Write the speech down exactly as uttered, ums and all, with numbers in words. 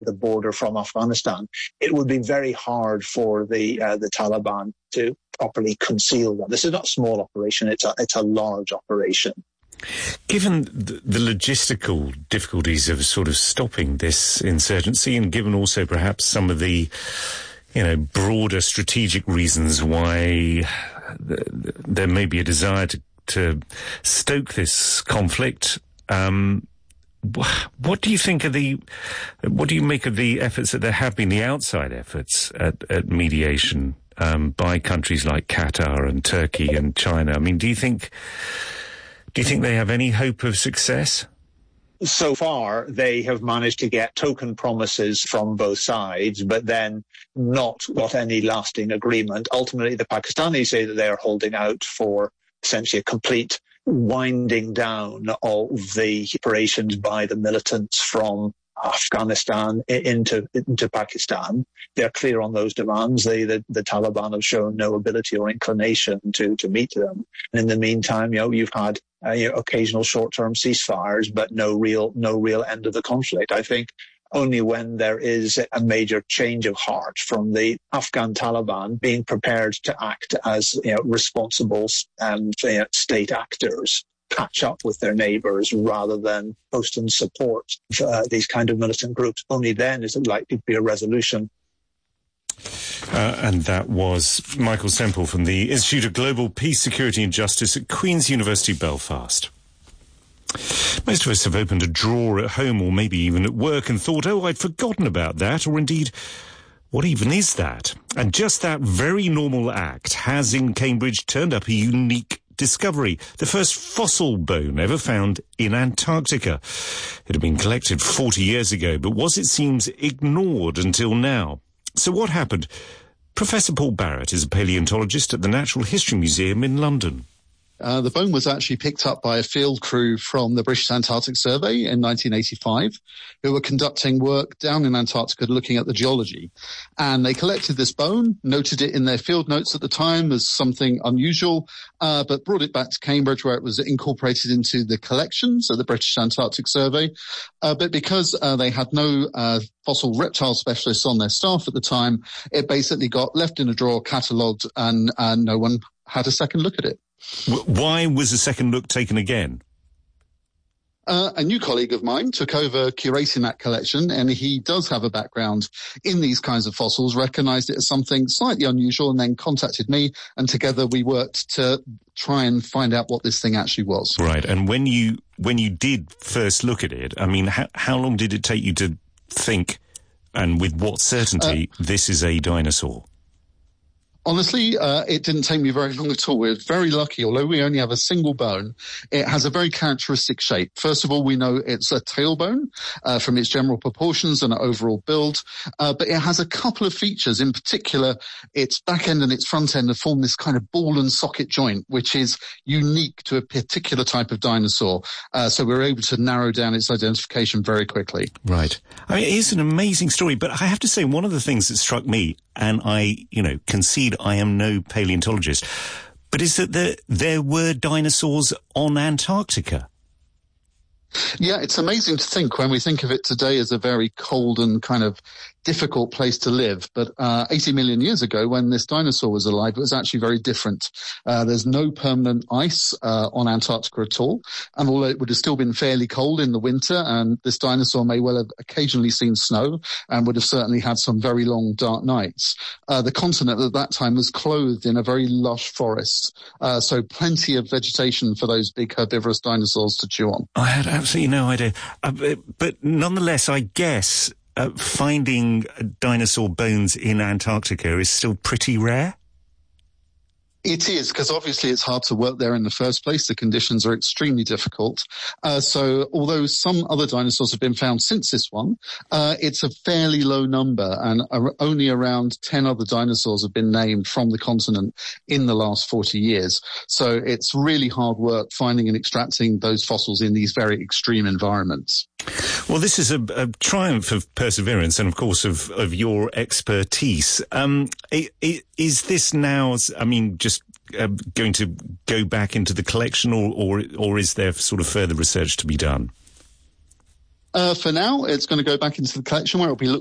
the border from Afghanistan, it would be very hard for the uh, the Taliban to properly conceal them. This is not a small operation, it's a, it's a large operation. Given the, the logistical difficulties of sort of stopping this insurgency, and given also perhaps some of the, you know, broader strategic reasons why th- there may be a desire to, to stoke this conflict, um, what do you think of the, what do you make of the efforts that there have been, the outside efforts at, at mediation um, by countries like Qatar and Turkey and China? I mean, do you think... Do you think they have any hope of success? So far, they have managed to get token promises from both sides, but then not got any lasting agreement. Ultimately, the Pakistanis say that they are holding out for essentially a complete winding down of the operations by the militants from Afghanistan into into Pakistan. They're clear on those demands. They, the, the Taliban have shown no ability or inclination to, to meet them. And in the meantime, you know, you've had uh, you know, occasional short-term ceasefires, but no real no real end of the conflict. I think only when there is a major change of heart from the Afghan Taliban being prepared to act as, you know, responsible um, state actors, catch up with their neighbours rather than post and support uh, these kind of militant groups. Only then is it likely to be a resolution. Uh, and that was Michael Semple from the Institute of Global Peace, Security and Justice at Queen's University, Belfast. Most of us have opened a drawer at home or maybe even at work and thought, oh, I'd forgotten about that, or indeed, what even is that? And just that very normal act has in Cambridge turned up a unique discovery, the first fossil bone ever found in Antarctica. It had been collected forty years ago, but was, it seems, ignored until now. So what happened? Professor Paul Barrett is a paleontologist at the Natural History Museum in London. Uh, the bone was actually picked up by a field crew from the British Antarctic Survey in nineteen eighty-five, who were conducting work down in Antarctica looking at the geology. And they collected this bone, noted it in their field notes at the time as something unusual, uh, but brought it back to Cambridge where it was incorporated into the collections of the British Antarctic Survey. Uh, but because uh, they had no uh, fossil reptile specialists on their staff at the time, it basically got left in a drawer, catalogued, and uh, no one had a second look at it. Why was a second look taken again? Uh, a new colleague of mine took over curating that collection, and he does have a background in these kinds of fossils, recognised it as something slightly unusual, and then contacted me, and together we worked to try and find out what this thing actually was. Right, and when you when you did first look at it, I mean, how, how long did it take you to think, and with what certainty, uh, this is a dinosaur? Honestly, uh, it didn't take me very long at all. We were very lucky. Although we only have a single bone, it has a very characteristic shape. First of all, we know it's a tailbone uh, from its general proportions and overall build, uh, but it has a couple of features. In particular, its back end and its front end have formed this kind of ball and socket joint, which is unique to a particular type of dinosaur. Uh, so we were able to narrow down its identification very quickly. Right. I mean, it is an amazing story, but I have to say, one of the things that struck me, and I, you know, concede I am no paleontologist, but is that there, there were dinosaurs on Antarctica. Yeah, it's amazing to think when we think of it today as a very cold and kind of difficult place to live. But uh, eighty million years ago, when this dinosaur was alive, it was actually very different. Uh, there's no permanent ice uh, on Antarctica at all. And although it would have still been fairly cold in the winter, and this dinosaur may well have occasionally seen snow and would have certainly had some very long, dark nights, uh, the continent at that time was clothed in a very lush forest. Uh, so plenty of vegetation for those big herbivorous dinosaurs to chew on. I had absolutely no idea. Uh, but nonetheless, I guess uh, finding dinosaur bones in Antarctica is still pretty rare? It is, because obviously it's hard to work there in the first place. The conditions are extremely difficult. Uh, so although some other dinosaurs have been found since this one, uh, it's a fairly low number, and uh, only around ten other dinosaurs have been named from the continent in the last forty years. So it's really hard work finding and extracting those fossils in these very extreme environments. Well, this is a, a triumph of perseverance and, of course, of, of your expertise. Um, is this now, I mean, just uh, going to go back into the collection, or, or, or is there sort of further research to be done? Uh, for now, it's going to go back into the collection where it'll be looked